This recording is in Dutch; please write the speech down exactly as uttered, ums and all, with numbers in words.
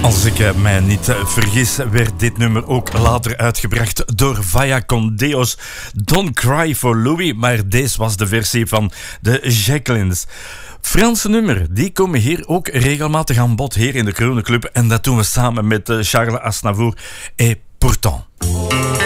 Als ik mij niet vergis, werd dit nummer ook later uitgebracht door Vaya con Dios. Don't Cry for Louis, maar deze was de versie van de Jacquelines. Franse nummer, die komen hier ook regelmatig aan bod, hier in de Krone Club. En dat doen we samen met Charles Aznavour et Pourtant.